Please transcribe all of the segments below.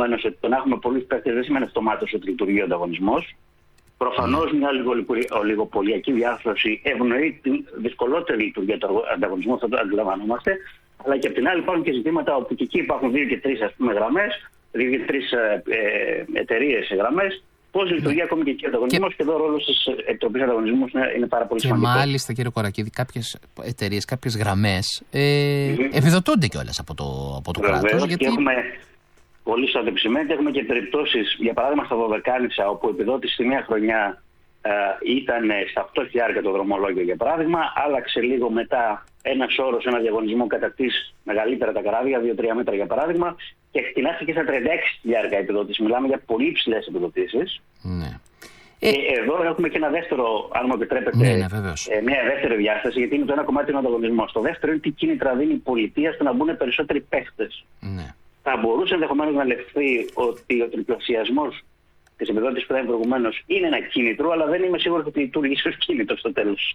προηγουμένως ότι το να έχουμε πολλούς παίκτες δεν σημαίνει αυτομάτως ότι λειτουργεί ο ανταγωνισμός. Προφανώς μια ολιγοπωλιακή διάρθρωση ευνοεί τη δυσκολότερη λειτουργία του ανταγωνισμού, αυτό το αντιλαμβανόμαστε. Αλλά και απ' την άλλη υπάρχουν και ζητήματα όπου και εκεί υπάρχουν 2 και 3 γραμμές, 2 και 3 εταιρείες γραμμές. Πώς λειτουργεί ακόμη και εκεί ο ανταγωνισμός και εδώ ο ρόλος της Επιτροπής Ανταγωνισμού είναι πάρα πολύ σημαντικός. Και μάλιστα, κύριε Κορακίδη, κάποιες εταιρείες, κάποιες γραμμές επιδοτούνται κιόλας από το κράτος. Γιατί έχουμε πολύ στο αντεψιμέντη, έχουμε και περιπτώσεις, για παράδειγμα στα Δωδεκάνησα, όπου η επιδότηση στη μία χρονιά ήταν στα 8.000 το δρομολόγιο, για παράδειγμα, άλλαξε λίγο μετά ένας όρος, ένα διαγωνισμό κατά τις μεγαλύτερα τα καράβια, 2-3 μέτρα για παράδειγμα, και εκτινάχθηκε στα 36.000 επιδότηση. Μιλάμε για πολύ υψηλές επιδοτήσεις. Ναι. Και εδώ έχουμε και ένα δεύτερο, αν μου επιτρέπετε, μια δεύτερη διάσταση, γιατί είναι το ένα κομμάτι του ανταγωνισμού. Το δεύτερο είναι τι κίνητρα δίνει η πολιτεία ώστε να μπουν περισσότεροι παίχτες. Ναι. Θα μπορούσε ενδεχομένως να λεχθεί ότι ο τριπλασιασμός της επιδότησης που ήταν προηγουμένως είναι ένα κίνητρο, αλλά δεν είμαι σίγουρος ότι λειτουργήσε ως κίνητρο στο τέλος.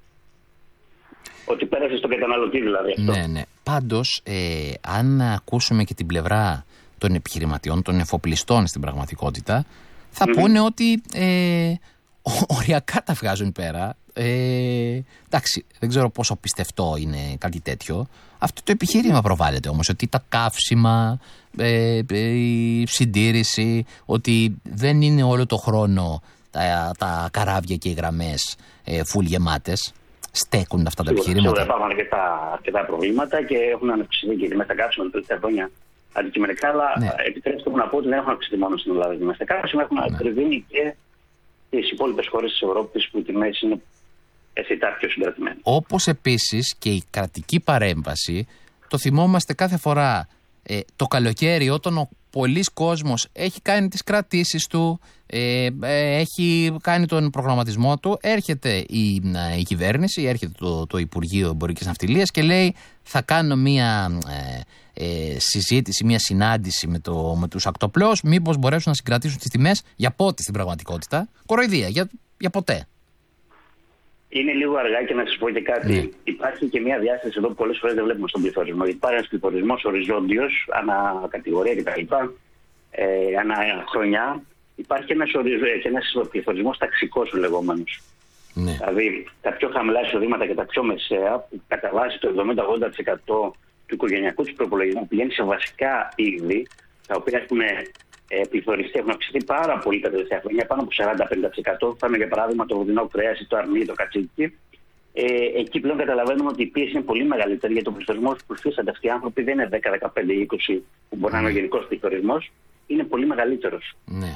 Ότι πέρασε στον καταναλωτή δηλαδή αυτό. Ναι, ναι. Πάντως, αν ακούσουμε και την πλευρά των επιχειρηματιών, των εφοπλιστών στην πραγματικότητα, θα πούνε ότι οριακά τα βγάζουν πέρα. Εντάξει, δεν ξέρω πόσο πιστευτό είναι κάτι τέτοιο. Αυτό το επιχείρημα προβάλλεται όμως, ότι τα καύσιμα, η συντήρηση, ότι δεν είναι όλο το χρόνο τα καράβια και οι γραμμές φουλ γεμάτες. Στέκουν αυτά τα επιχειρήματα. Σίγουρα υπάρχουν αρκετά προβλήματα και έχουν αυξηθεί και οι τιμές στα καύσιμα τα τελευταία χρόνια αντικειμενικά, αλλά επιτρέψτε μου να πω ότι δεν έχουν αυξηθεί μόνο στην Ελλάδα οι τιμές στα καύσιμα, έχουν ακριβήνει και τις υπόλοιπες χώρες της Ευρώπης που οι τιμές είναι αισθητά πιο συγκρατημένες. Όπως επίσης και η κρατική παρέμβαση, το θυμόμαστε κάθε φορά το καλοκαίρι, όταν ο πολλής κόσμος έχει κάνει τις κρατήσεις του, έχει κάνει τον προγραμματισμό του, έρχεται η κυβέρνηση, έρχεται το Υπουργείο Εμπορικής Ναυτιλίας και λέει θα κάνω μία συζήτηση, μία συνάντηση με τους ακτοπλώους, μήπως μπορέσουν να συγκρατήσουν τις τιμές. Για πότε στην πραγματικότητα? Κοροϊδία, για ποτέ. Είναι λίγο αργά και να σας πω και κάτι. Ναι. Υπάρχει και μια διάσταση εδώ που πολλές φορές δεν βλέπουμε στον πληθωρισμό. Υπάρχει ένας πληθωρισμός οριζόντιος, ανά κατηγορία κτλ. Ανά χρονιά. Υπάρχει ένας πληθωρισμός ταξικός λεγόμενος. Ναι. Δηλαδή τα πιο χαμηλά εισοδήματα και τα πιο μεσαία, που κατά βάση το 70-80% του οικογενειακού του προπολογισμού πηγαίνει σε βασικά είδη, τα οποία έχουν πληθωριστεί, έχουν αυξηθεί πάρα πολύ τα τελευταία χρόνια, πάνω από 40-50%. Πάμε για παράδειγμα το βοδινό κρέας ή το αρνί, το κατσίκι. Εκεί πλέον καταλαβαίνουμε ότι η πίεση είναι πολύ μεγαλύτερη, γιατί ο πληθωρισμός που υφίστανται αυτοί οι άνθρωποι δεν είναι 10, 15, 20 που μπορεί να είναι ο γενικός πληθωρισμός, είναι πολύ μεγαλύτερος. Ναι.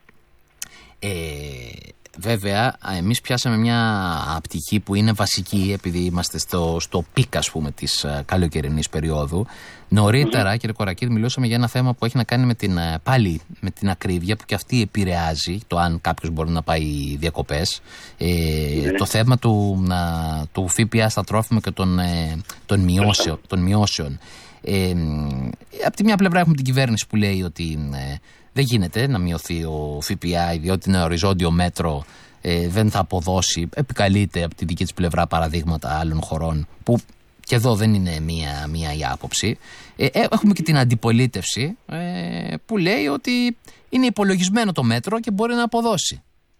Βέβαια, εμείς πιάσαμε μια πτυχή που είναι βασική, επειδή είμαστε στο πικ, ας πούμε, της καλοκαιρινής περίοδου. Νωρίτερα, κύριε Κορακίδη, μιλούσαμε για ένα θέμα που έχει να κάνει με την ακρίβεια, που και αυτή επηρεάζει το αν κάποιος μπορεί να πάει διακοπές. Το θέμα του ΦΠΑ στα τρόφιμα και των μειώσεων. Από τη μια πλευρά έχουμε την κυβέρνηση που λέει ότι δεν γίνεται να μειωθεί ο ΦΠΑ, διότι είναι οριζόντιο μέτρο, δεν θα αποδώσει. Επικαλείται από τη δική της πλευρά παραδείγματα άλλων χωρών, που και εδώ δεν είναι μία η άποψη. Έχουμε και την αντιπολίτευση που λέει ότι είναι υπολογισμένο το μέτρο και μπορεί να αποδώσει.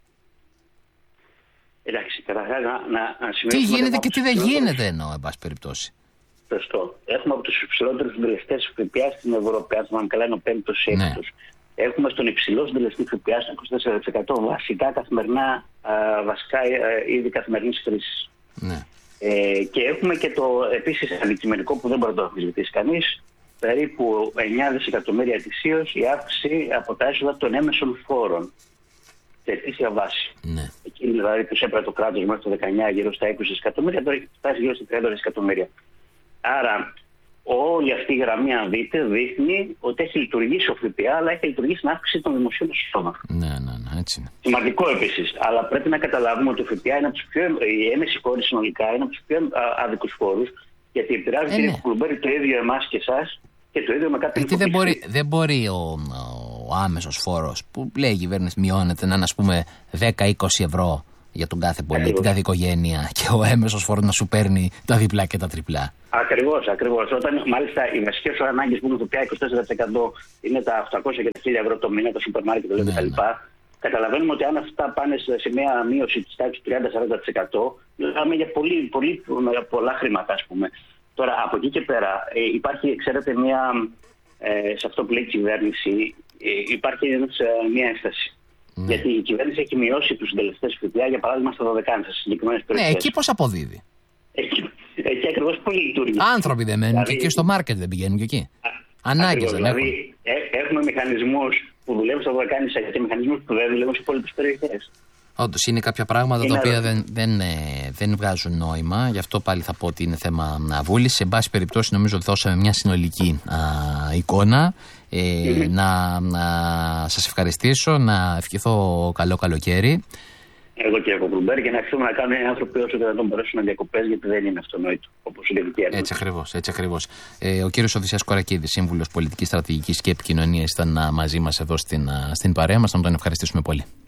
Εντάξει, καταρχάς τι γίνεται και τι δεν γίνεται, εννοώ, εν πάση περιπτώσει. Σωστό. Έχουμε από τους υψηλότερους συντελεστές ΦΠΑ στην Ευρώπη, αν θυμάμαι καλά, είναι ο 5ος ή 6ος. Έχουμε στον υψηλό συντελεστή ΦΠΑ στο 24% βασικά καθημερινά, βασικά είδη καθημερινής χρήσης. Ναι. Και έχουμε και το επίσης αντικειμενικό που δεν μπορεί να το αμφισβητήσει κανείς, περίπου 9 δισεκατομμύρια ετησίως η αύξηση από τα έσοδα των έμεσων φόρων σε ετήσια βάση. Ναι. Εκεί δηλαδή τους έπρεπε το κράτος μέχρι το 19 γύρω στα 20 δισεκατομμύρια, τώρα έχει φτάσει γύρω στα 30 δισεκατομμύρια. Άρα όλη αυτή η γραμμή, αν δείτε, δείχνει ότι έχει λειτουργήσει ο ΦΠΑ, αλλά έχει λειτουργήσει στην αύξηση των δημοσίων εισόδων. Ναι, έτσι είναι. Σημαντικό επίσης. Αλλά πρέπει να καταλάβουμε ότι ο ΦΠΑ είναι από τους πιο. Η έμεση φόρη συνολικά είναι από τους πιο άδικους φόρους, γιατί επηρεάζει και κουμπέρει το ίδιο εμάς και εσάς και το ίδιο με κάποιον. Γιατί δεν μπορεί ο άμεσος φόρος που λέει η κυβέρνηση μειώνεται να είναι, ας πούμε, 10-20 ευρώ για τον κάθε πολίτη, την κάθε οικογένεια και ο έμεσος φόρος να σου παίρνει τα διπλά και τα τριπλά. Ακριβώς. Όταν μάλιστα οι βασικές ανάγκες που είναι το πια 24% είναι τα 800 και τα 1000 ευρώ το μήνα, το σούπερ μάρκετ κτλ. Καταλαβαίνουμε ότι αν αυτά πάνε σε μια μείωση της τάξης του 30-40%, μιλάμε για πολλά χρήματα, ας πούμε. Τώρα, από εκεί και πέρα, υπάρχει, ξέρετε, σε αυτό που λέει η κυβέρνηση, υπάρχει μια ένσταση. Ναι. Γιατί η κυβέρνηση έχει μειώσει τους συντελεστές ΦΠΑ, για παράδειγμα, στα 12 σε συγκεκριμένες περιοχές. Ναι, εκεί πώς αποδίδει. Εκεί ακριβώς πολύ λειτουργεί. Άνθρωποι δεν μένουν και εκεί στο μάρκετ δεν πηγαίνουν και εκεί. Ανάγκες δεν έχουν. Δηλαδή, έχουμε μηχανισμούς που δουλεύουν στα Βαλκάνια και μηχανισμούς που δεν δουλεύουν σε υπόλοιπες περιοχές. Όντως είναι κάποια πράγματα τα οποία δεν βγάζουν νόημα. Γι' αυτό πάλι θα πω ότι είναι θέμα βούληση. Σε πάση περιπτώσει, νομίζω ότι δώσαμε μια συνολική εικόνα. Να σας ευχαριστήσω, να ευχηθώ καλό καλοκαίρι. Εγώ και εγώ, Μπλουμπέρ, και να αρχίσουμε να κάνουν οι άνθρωποι όσο δυνατόν μπορέσουν να διακοπές, γιατί δεν είναι αυτονόητο, όπως είναι η δική έρευνα. Έτσι ακριβώς. Ο κύριος Οδυσσέας Κορακίδης, σύμβουλος πολιτικής στρατηγικής και επικοινωνίας, ήταν μαζί μας εδώ στην παρέα μας. Να τον ευχαριστήσουμε πολύ.